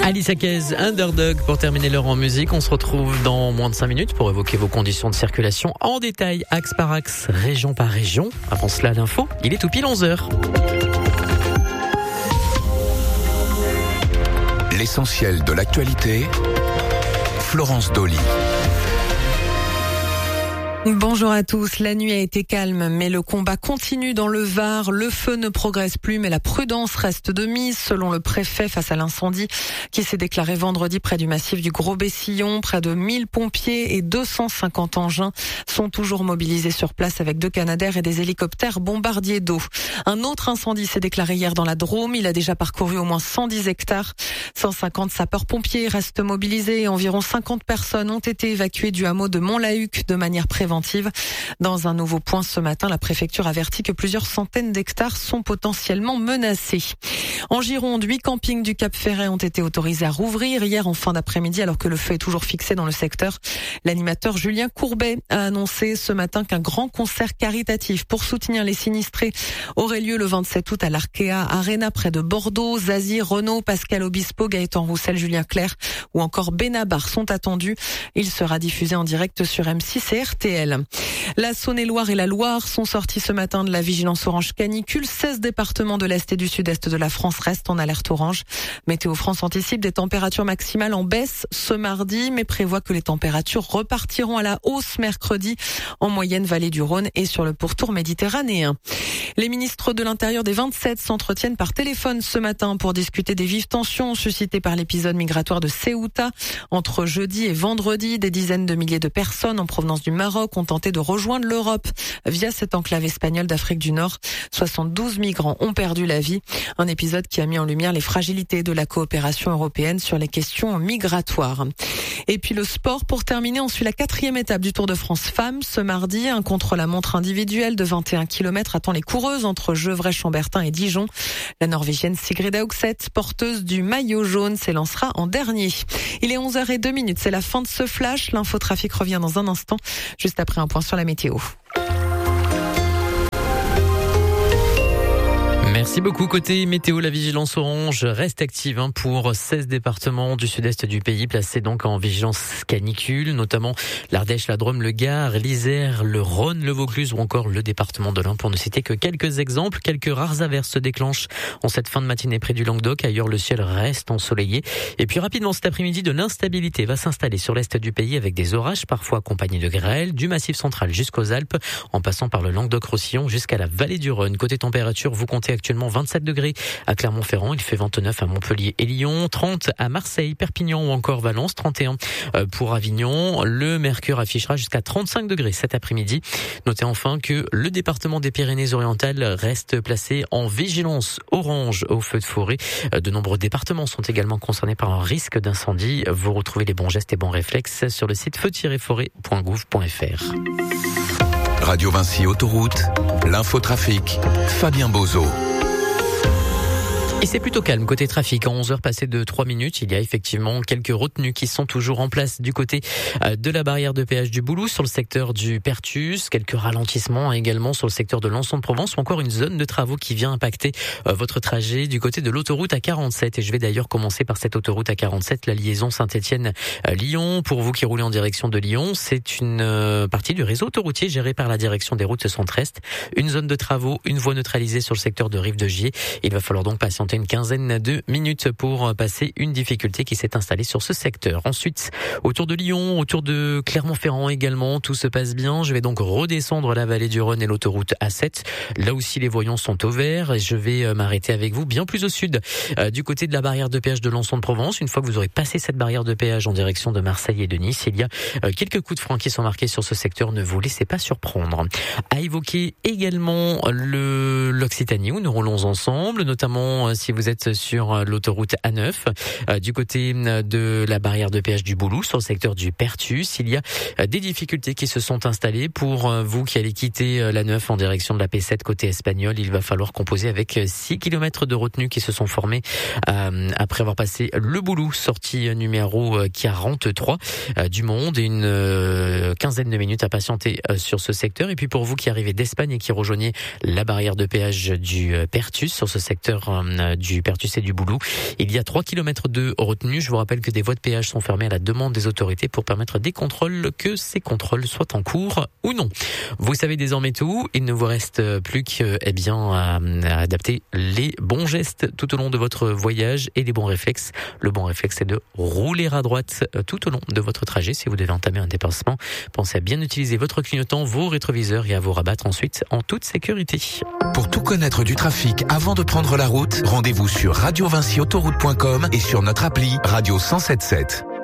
Alicia Keys, Underdog pour terminer l'heure en musique. On se retrouve dans moins de 5 minutes pour évoquer vos conditions de circulation en détail, axe par axe, région par région. Avant cela, l'info, il est tout pile 11h. L'essentiel de l'actualité, Florence Dolly. Bonjour à tous. La nuit a été calme, mais le combat continue dans le Var. Le feu ne progresse plus, mais la prudence reste de mise, selon le préfet, face à l'incendie qui s'est déclaré vendredi près du massif du Gros-Bessillon. Près de 1000 pompiers et 250 engins sont toujours mobilisés sur place avec 2 Canadair et des hélicoptères bombardiers d'eau. Un autre incendie s'est déclaré hier dans la Drôme. Il a déjà parcouru au moins 110 hectares. 150 sapeurs-pompiers restent mobilisés et environ 50 personnes ont été évacuées du hameau de Mont-la-Huc de manière préventive. Dans un nouveau point ce matin, la préfecture avertit que plusieurs centaines d'hectares sont potentiellement menacés. En Gironde, 8 campings du Cap-Ferret ont été autorisés à rouvrir hier en fin d'après-midi alors que le feu est toujours fixé dans le secteur. L'animateur Julien Courbet a annoncé ce matin qu'un grand concert caritatif pour soutenir les sinistrés aurait lieu le 27 août à l'Arkea Arena près de Bordeaux. Zazie, Renaud, Pascal Obispo, Gaëtan Roussel, Julien Clerc ou encore Benabar sont attendus. Il sera diffusé en direct sur M6 et RTL. La Saône-et-Loire et la Loire sont sortis ce matin de la vigilance orange canicule. 16 départements de l'Est et du Sud-Est de la France restent en alerte orange. Météo France anticipe des températures maximales en baisse ce mardi, mais prévoit que les températures repartiront à la hausse mercredi, en moyenne vallée du Rhône et sur le pourtour méditerranéen. Les ministres de l'Intérieur des 27 s'entretiennent par téléphone ce matin pour discuter des vives tensions suscitées par l'épisode migratoire de Ceuta. Entre jeudi et vendredi, des dizaines de milliers de personnes en provenance du Maroc ont tenté de rejoindre l'Europe via cette enclave espagnole d'Afrique du Nord. 72 migrants ont perdu la vie. Un épisode qui a mis en lumière les fragilités de la coopération européenne sur les questions migratoires. Et puis le sport, pour terminer, on suit la 4e étape du Tour de France Femmes. Ce mardi, un contre-la-montre individuel de 21 km attend les coureuses entre Gevrey-Chambertin et Dijon. La Norvégienne Sigrid Haugseth, porteuse du maillot jaune, s'élancera en dernier. Il est 11h02, c'est la fin de ce flash. L'infotrafic revient dans un instant, juste après un point sur la météo. Merci beaucoup. Côté météo, la vigilance orange reste active pour 16 départements du sud-est du pays, placés donc en vigilance canicule, notamment l'Ardèche, la Drôme, le Gard, l'Isère, le Rhône, le Vaucluse ou encore le département de l'Ain, pour ne citer que quelques exemples. Quelques rares averses se déclenchent en cette fin de matinée près du Languedoc. Ailleurs, le ciel reste ensoleillé. Et puis rapidement cet après-midi, de l'instabilité va s'installer sur l'est du pays avec des orages, parfois accompagnés de grêles, du Massif central jusqu'aux Alpes, en passant par le Languedoc-Roussillon jusqu'à la vallée du Rhône. Côté température, vous comptez actuellement 27 degrés à Clermont-Ferrand, il fait 29 à Montpellier et Lyon, 30 à Marseille, Perpignan ou encore Valence, 31 pour Avignon. Le mercure affichera jusqu'à 35 degrés cet après-midi. Notez enfin que le département des Pyrénées-Orientales reste placé en vigilance orange au feu de forêt. De nombreux départements sont également concernés par un risque d'incendie. Vous retrouvez les bons gestes et bons réflexes sur le site feu-forêt.gouv.fr. Radio Vinci Autoroute, l'infotrafic, Fabien Bozo. Et c'est plutôt calme côté trafic. À 11h passées de 3 minutes, il y a effectivement quelques retenues qui sont toujours en place du côté de la barrière de péage du Boulou sur le secteur du Pertus. Quelques ralentissements également sur le secteur de Lançon-de-Provence ou encore une zone de travaux qui vient impacter votre trajet du côté de l'autoroute A47. Et je vais d'ailleurs commencer par cette autoroute A47, la liaison Saint-Étienne-Lyon. Pour vous qui roulez en direction de Lyon, c'est une partie du réseau autoroutier géré par la direction des routes centre-est. Une zone de travaux, une voie neutralisée sur le secteur de Rive-de-Gier. Il va falloir donc patienter une quinzaine de minutes pour passer une difficulté qui s'est installée sur ce secteur. Ensuite, autour de Lyon, autour de Clermont-Ferrand également, tout se passe bien. Je vais donc redescendre la vallée du Rhône et l'autoroute A7. Là aussi, les voyants sont au vert et je vais m'arrêter avec vous bien plus au sud, du côté de la barrière de péage de Lançon-de-Provence. Une fois que vous aurez passé cette barrière de péage en direction de Marseille et de Nice, il y a quelques coups de frein qui sont marqués sur ce secteur. Ne vous laissez pas surprendre. À évoquer également l'Occitanie où nous roulons ensemble, notamment si vous êtes sur l'autoroute A9, du côté de la barrière de péage du Boulou, sur le secteur du Pertus. Il y a des difficultés qui se sont installées pour vous qui allez quitter la 9 en direction de la P7 côté espagnol. Il va falloir composer avec 6 km de retenue qui se sont formés après avoir passé le Boulou, sortie numéro 43 du Monde, et une quinzaine de minutes à patienter sur ce secteur. Et puis pour vous qui arrivez d'Espagne et qui rejoignez la barrière de péage du Pertus sur ce secteur du Pertus et du Boulou. Il y a 3 km de retenue. Je vous rappelle que des voies de péage sont fermées à la demande des autorités pour permettre des contrôles, que ces contrôles soient en cours ou non. Vous savez désormais tout. Il ne vous reste plus qu'à adapter les bons gestes tout au long de votre voyage et les bons réflexes. Le bon réflexe, c'est de rouler à droite tout au long de votre trajet. Si vous devez entamer un déplacement, pensez à bien utiliser votre clignotant, vos rétroviseurs et à vous rabattre ensuite en toute sécurité. Pour tout connaître du trafic avant de prendre la route, rendez-vous sur radiovinciautoroute.com et sur notre appli Radio 107.7.